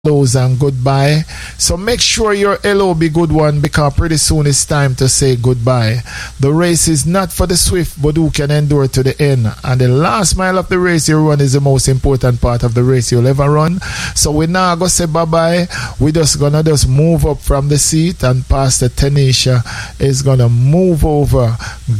hellos and goodbye. So make sure your hello be good one, because pretty soon it's time to say goodbye. The race is not for the swift, but who can endure to the end. And the last mile of the race you run is the most important part of the race you'll ever run. So we now go say bye-bye. We just gonna move up from the seat, and Pastor Tanisha is gonna move over.